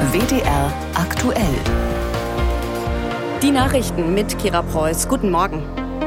WDR aktuell. Die Nachrichten mit Kira Preuß. Guten Morgen.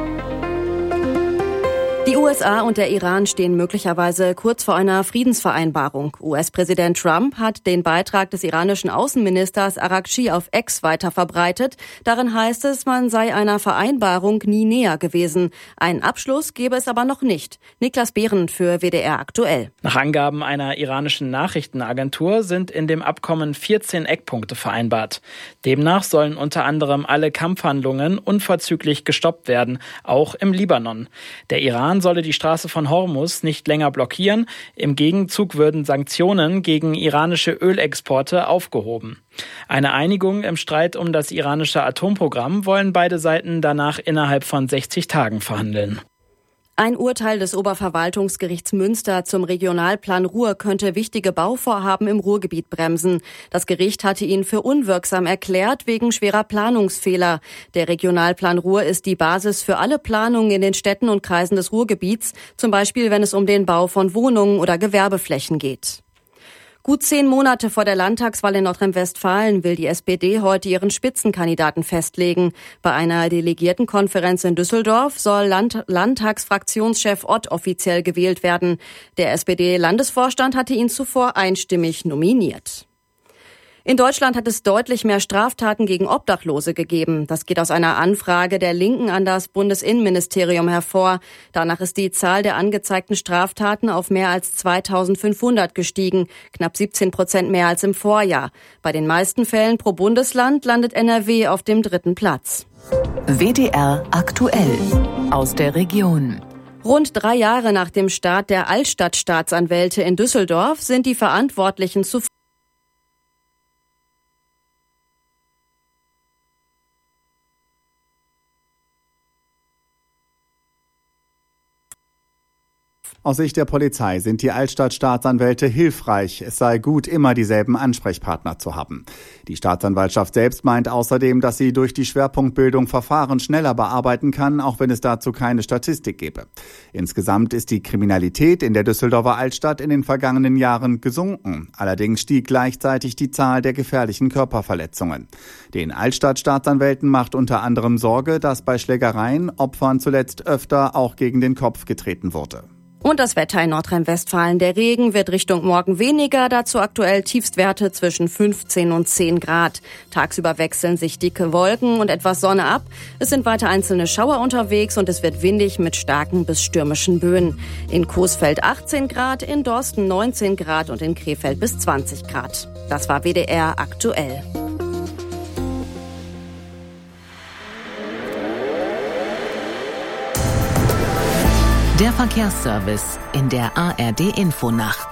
Die USA und der Iran stehen möglicherweise kurz vor einer Friedensvereinbarung. US-Präsident Trump hat den Beitrag des iranischen Außenministers Araghchi auf X weiterverbreitet. Darin heißt es, man sei einer Vereinbarung nie näher gewesen. Einen Abschluss gebe es aber noch nicht. Niklas Behrendt für WDR aktuell. Nach Angaben einer iranischen Nachrichtenagentur sind in dem Abkommen 14 Eckpunkte vereinbart. Demnach sollen unter anderem alle Kampfhandlungen unverzüglich gestoppt werden, auch im Libanon. Der Iran solle die Straße von Hormuz nicht länger blockieren. Im Gegenzug würden Sanktionen gegen iranische Ölexporte aufgehoben. Eine Einigung im Streit um das iranische Atomprogramm wollen beide Seiten danach innerhalb von 60 Tagen verhandeln. Ein Urteil des Oberverwaltungsgerichts Münster zum Regionalplan Ruhr könnte wichtige Bauvorhaben im Ruhrgebiet bremsen. Das Gericht hatte ihn für unwirksam erklärt wegen schwerer Planungsfehler. Der Regionalplan Ruhr ist die Basis für alle Planungen in den Städten und Kreisen des Ruhrgebiets, zum Beispiel wenn es um den Bau von Wohnungen oder Gewerbeflächen geht. Gut 10 Monate vor der Landtagswahl in Nordrhein-Westfalen will die SPD heute ihren Spitzenkandidaten festlegen. Bei einer Delegiertenkonferenz in Düsseldorf soll Landtagsfraktionschef Ott offiziell gewählt werden. Der SPD-Landesvorstand hatte ihn zuvor einstimmig nominiert. In Deutschland hat es deutlich mehr Straftaten gegen Obdachlose gegeben. Das geht aus einer Anfrage der Linken an das Bundesinnenministerium hervor. Danach ist die Zahl der angezeigten Straftaten auf mehr als 2500 gestiegen, knapp 17% mehr als im Vorjahr. Bei den meisten Fällen pro Bundesland landet NRW auf dem 3. Platz. WDR aktuell aus der Region. Rund 3 Jahre nach dem Start der Altstadtstaatsanwälte in Düsseldorf sind die Verantwortlichen zufrieden. Aus Sicht der Polizei sind die Altstadtstaatsanwälte hilfreich. Es sei gut, immer dieselben Ansprechpartner zu haben. Die Staatsanwaltschaft selbst meint außerdem, dass sie durch die Schwerpunktbildung Verfahren schneller bearbeiten kann, auch wenn es dazu keine Statistik gäbe. Insgesamt ist die Kriminalität in der Düsseldorfer Altstadt in den vergangenen Jahren gesunken. Allerdings stieg gleichzeitig die Zahl der gefährlichen Körperverletzungen. Den Altstadtstaatsanwälten macht unter anderem Sorge, dass bei Schlägereien Opfern zuletzt öfter auch gegen den Kopf getreten wurde. Und das Wetter in Nordrhein-Westfalen. Der Regen wird Richtung Morgen weniger, dazu aktuell Tiefstwerte zwischen 15 und 10 Grad. Tagsüber wechseln sich dicke Wolken und etwas Sonne ab. Es sind weiter einzelne Schauer unterwegs und es wird windig mit starken bis stürmischen Böen. In Coesfeld 18 Grad, in Dorsten 19 Grad und in Krefeld bis 20 Grad. Das war WDR aktuell. Der Verkehrsservice in der ARD-Infonacht.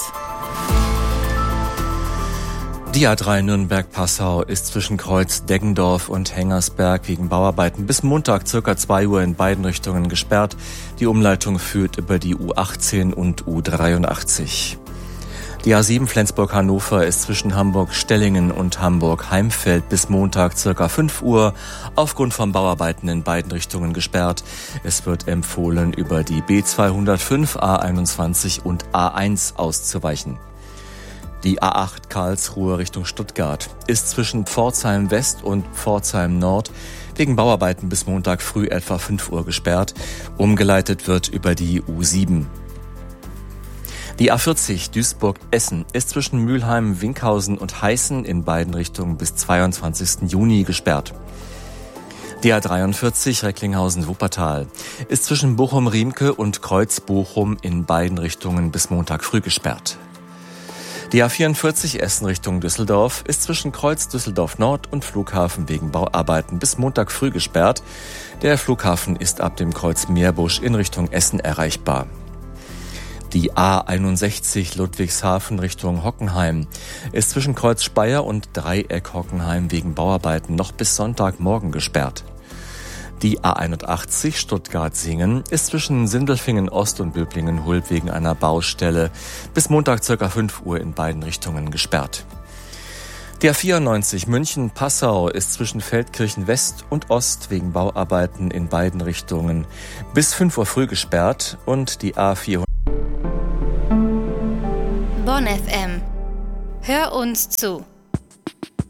Die A3 Nürnberg-Passau ist zwischen Kreuz Deggendorf und Hengersberg wegen Bauarbeiten bis Montag ca. 2 Uhr in beiden Richtungen gesperrt. Die Umleitung führt über die U18 und U83. Die A7 Flensburg-Hannover ist zwischen Hamburg-Stellingen und Hamburg-Heimfeld bis Montag ca. 5 Uhr aufgrund von Bauarbeiten in beiden Richtungen gesperrt. Es wird empfohlen, über die B205, A21 und A1 auszuweichen. Die A8 Karlsruhe Richtung Stuttgart ist zwischen Pforzheim West und Pforzheim Nord wegen Bauarbeiten bis Montag früh etwa 5 Uhr gesperrt. Umgeleitet wird über die U7. Die A40 Duisburg-Essen ist zwischen Mülheim, Winkhausen und Heißen in beiden Richtungen bis 22. Juni gesperrt. Die A43 Recklinghausen-Wuppertal ist zwischen Bochum-Riemke und Kreuz-Bochum in beiden Richtungen bis Montag früh gesperrt. Die A44 Essen Richtung Düsseldorf ist zwischen Kreuz Düsseldorf Nord und Flughafen wegen Bauarbeiten bis Montag früh gesperrt. Der Flughafen ist ab dem Kreuz Meerbusch in Richtung Essen erreichbar. Die A61 Ludwigshafen Richtung Hockenheim ist zwischen Kreuz Speyer und Dreieck Hockenheim wegen Bauarbeiten noch bis Sonntagmorgen gesperrt. Die A81 Stuttgart-Singen ist zwischen Sindelfingen Ost und Böblingen-Hulb wegen einer Baustelle bis Montag ca. 5 Uhr in beiden Richtungen gesperrt. Die A94 München-Passau ist zwischen Feldkirchen West und Ost wegen Bauarbeiten in beiden Richtungen bis 5 Uhr früh gesperrt und die A400 Bonn FM. Hör uns zu.